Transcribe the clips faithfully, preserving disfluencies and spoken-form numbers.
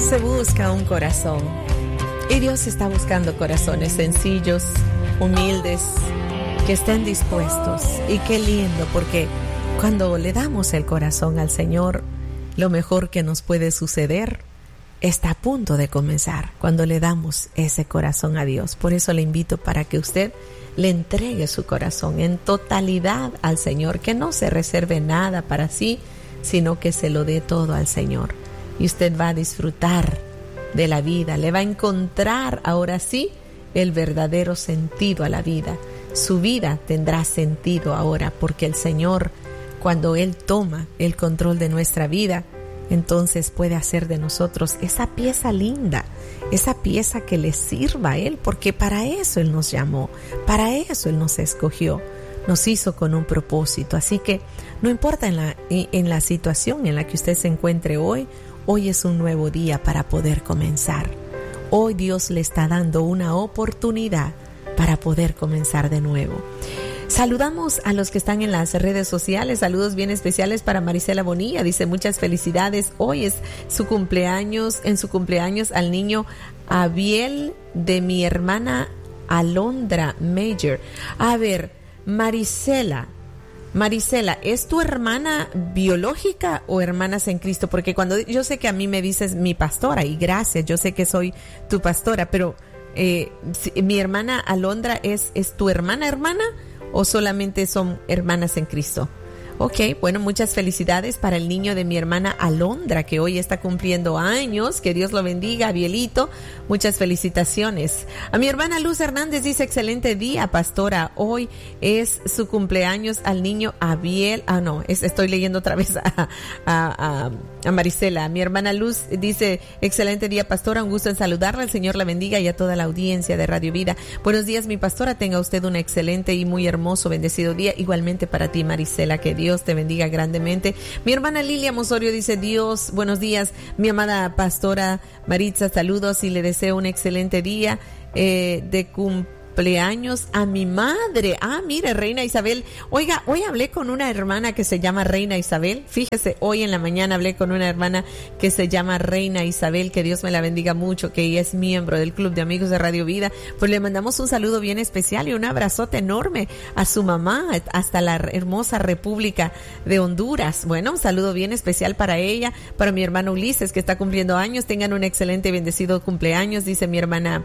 Se busca un corazón y Dios está buscando corazones sencillos, humildes, que estén dispuestos. Y qué lindo, porque cuando le damos el corazón al Señor, lo mejor que nos puede suceder está a punto de comenzar cuando le damos ese corazón a Dios. Por eso le invito para que usted le entregue su corazón en totalidad al Señor, que no se reserve nada para sí, sino que se lo dé todo al Señor. Y usted va a disfrutar de la vida, le va a encontrar ahora sí el verdadero sentido a la vida. Su vida tendrá sentido ahora, porque el Señor, cuando Él toma el control de nuestra vida, entonces puede hacer de nosotros esa pieza linda, esa pieza que le sirva a Él, porque para eso Él nos llamó, para eso Él nos escogió, nos hizo con un propósito. Así que no importa en la, en la situación en la que usted se encuentre hoy, hoy es un nuevo día para poder comenzar. Hoy Dios le está dando una oportunidad para poder comenzar de nuevo. Saludamos a los que están en las redes sociales. Saludos bien especiales para Marisela Bonilla. Dice muchas felicidades. Hoy es su cumpleaños, en su cumpleaños al niño Abiel de mi hermana Alondra Major. A ver, Marisela, Marisela, ¿es tu hermana biológica o hermanas en Cristo? Porque cuando yo sé que a mí me dices mi pastora, y gracias, yo sé que soy tu pastora, pero eh, si, mi hermana Alondra es, ¿es tu hermana hermana o solamente son hermanas en Cristo? Ok, bueno, muchas felicidades para el niño de mi hermana Alondra, que hoy está cumpliendo años. Que Dios lo bendiga, Abielito. Muchas felicitaciones. A mi hermana Luz Hernández dice, excelente día, pastora. Hoy es su cumpleaños al niño Abiel. Ah, no, es, estoy leyendo otra vez a, a, a, a Marisela. Mi hermana Luz dice, excelente día, pastora. Un gusto en saludarla. El Señor la bendiga y a toda la audiencia de Radio Vida. Buenos días, mi pastora. Tenga usted un excelente y muy hermoso, bendecido día. Igualmente para ti, Marisela. Que Dios Dios te bendiga grandemente. Mi hermana Lilia Mosorio dice, Dios, buenos días, mi amada pastora Maritza, saludos y le deseo un excelente día eh, de cumpleaños a mi madre. Ah, mire, Reina Isabel. Oiga, hoy hablé con una hermana que se llama Reina Isabel. Fíjese, hoy en la mañana hablé con una hermana que se llama Reina Isabel, que Dios me la bendiga mucho, que ella es miembro del Club de Amigos de Radio Vida. Pues le mandamos un saludo bien especial y un abrazote enorme a su mamá, hasta la hermosa República de Honduras. Bueno, un saludo bien especial para ella, para mi hermano Ulises, que está cumpliendo años. Tengan un excelente y bendecido cumpleaños, dice mi hermana,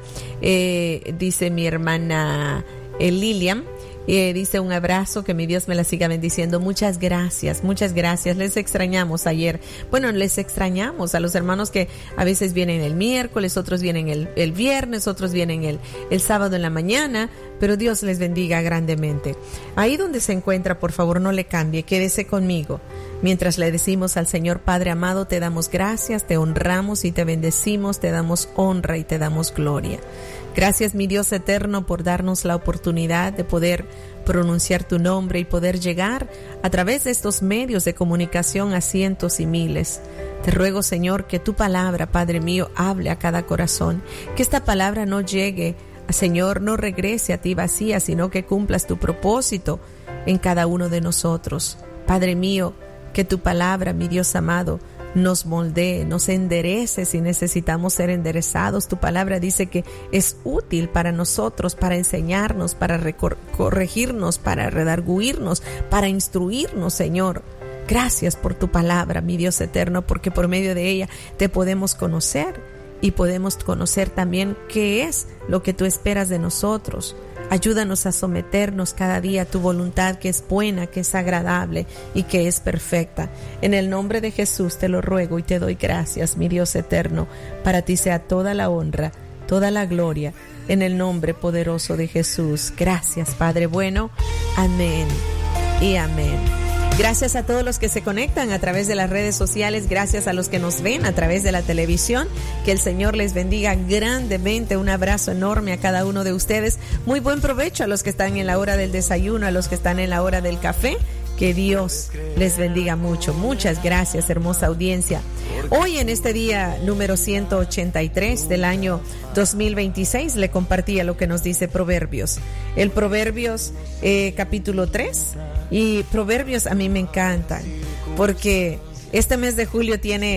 eh, dice mi hermana eh, Lilian. Eh, dice un abrazo, que mi Dios me la siga bendiciendo. Muchas gracias, muchas gracias. Les extrañamos ayer. Bueno, les extrañamos a los hermanos que a veces vienen el miércoles, otros vienen el, el viernes, otros vienen el, el sábado en la mañana, pero Dios les bendiga grandemente. Ahí donde se encuentra, por favor, no le cambie, quédese conmigo. Mientras le decimos al Señor, Padre amado, te damos gracias, te honramos y te bendecimos, te damos honra y te damos gloria. Gracias, mi Dios eterno, por darnos la oportunidad de poder pronunciar tu nombre y poder llegar a través de estos medios de comunicación a cientos y miles. Te ruego, Señor, que tu palabra, Padre mío, hable a cada corazón, que esta palabra no llegue, Señor, no regrese a ti vacía, sino que cumplas tu propósito en cada uno de nosotros. Padre mío, que tu palabra, mi Dios amado, nos moldee, nos enderece si necesitamos ser enderezados. Tu palabra dice que es útil para nosotros, para enseñarnos, para recor- corregirnos, para redarguirnos, para instruirnos, Señor. Gracias por tu palabra, mi Dios eterno, porque por medio de ella te podemos conocer y podemos conocer también qué es lo que tú esperas de nosotros. Ayúdanos a someternos cada día a tu voluntad, que es buena, que es agradable y que es perfecta. En el nombre de Jesús te lo ruego y te doy gracias, mi Dios eterno. Para ti sea toda la honra, toda la gloria, en el nombre poderoso de Jesús. Gracias, Padre bueno. Amén y amén. Gracias a todos los que se conectan a través de las redes sociales, gracias a los que nos ven a través de la televisión. Que el Señor les bendiga grandemente. Un abrazo enorme a cada uno de ustedes. Muy buen provecho a los que están en la hora del desayuno, a los que están en la hora del café. Que Dios les bendiga mucho. Muchas gracias, hermosa audiencia. Hoy, en este día número ciento ochenta y tres del año dos mil veintiséis, le compartía lo que nos dice Proverbios. El Proverbios eh, capítulo tres. Y Proverbios a mí me encantan, porque este mes de julio tiene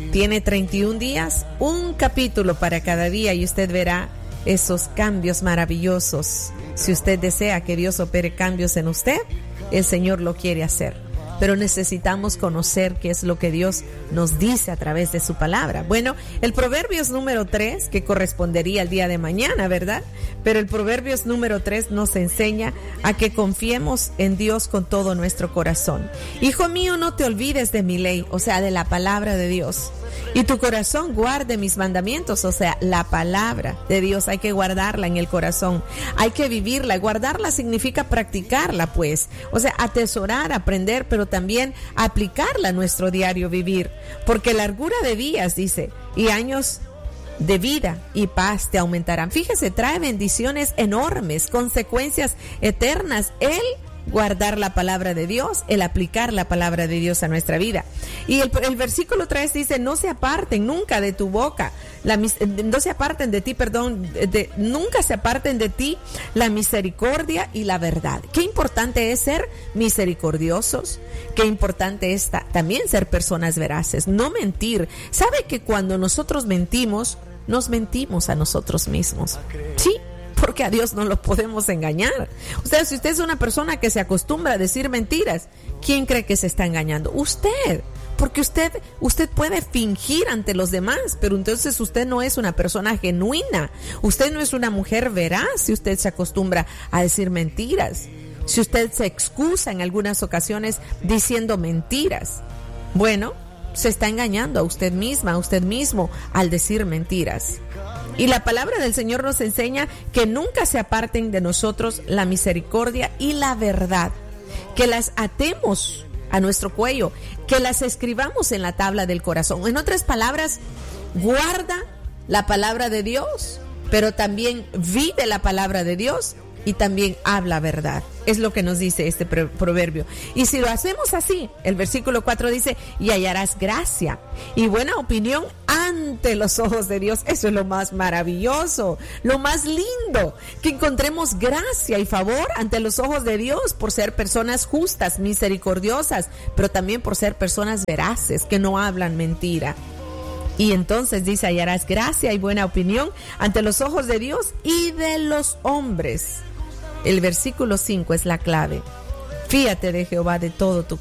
Tiene treinta y un días, un capítulo para cada día, y usted verá esos cambios maravillosos. Si usted desea que Dios opere cambios en usted, el Señor lo quiere hacer. Pero necesitamos conocer qué es lo que Dios nos dice a través de su palabra. Bueno, el Proverbios número tres, que correspondería al día de mañana, ¿verdad? Pero el Proverbios número tres nos enseña a que confiemos en Dios con todo nuestro corazón. Hijo mío, no te olvides de mi ley, o sea, de la palabra de Dios. Y tu corazón guarde mis mandamientos, o sea, la palabra de Dios hay que guardarla en el corazón, hay que vivirla. Guardarla significa practicarla, pues, o sea, atesorar, aprender, pero también aplicarla a nuestro diario vivir, porque largura de días, dice, y años de vida y paz te aumentarán. Fíjese, trae bendiciones enormes, consecuencias eternas, el guardar la palabra de Dios, el aplicar la palabra de Dios a nuestra vida. Y el, el versículo tres dice, no se aparten nunca de tu boca, la, no se aparten de ti, perdón, de, nunca se aparten de ti la misericordia y la verdad. Qué importante es ser misericordiosos, qué importante es ta, también ser personas veraces, no mentir. ¿Sabe que cuando nosotros mentimos, nos mentimos a nosotros mismos? Sí, porque a Dios no lo podemos engañar. O sea, si usted es una persona que se acostumbra a decir mentiras, ¿quién cree que se está engañando? Usted. Porque usted, usted puede fingir ante los demás, pero entonces usted no es una persona genuina. Usted no es una mujer veraz si usted se acostumbra a decir mentiras. Si usted se excusa en algunas ocasiones diciendo mentiras. Bueno, se está engañando a usted misma, a usted mismo al decir mentiras. Y la palabra del Señor nos enseña que nunca se aparten de nosotros la misericordia y la verdad, que las atemos a nuestro cuello, que las escribamos en la tabla del corazón. En otras palabras, guarda la palabra de Dios, pero también vive la palabra de Dios y también habla verdad. Es lo que nos dice este proverbio. Y si lo hacemos así, el versículo cuatro dice, y hallarás gracia y buena opinión ante los ojos de Dios. Eso es lo más maravilloso, lo más lindo, que encontremos gracia y favor ante los ojos de Dios por ser personas justas, misericordiosas, pero también por ser personas veraces, que no hablan mentira. Y entonces dice, hallarás gracia y buena opinión ante los ojos de Dios y de los hombres. El versículo cinco es la clave. Fíate de Jehová de todo tu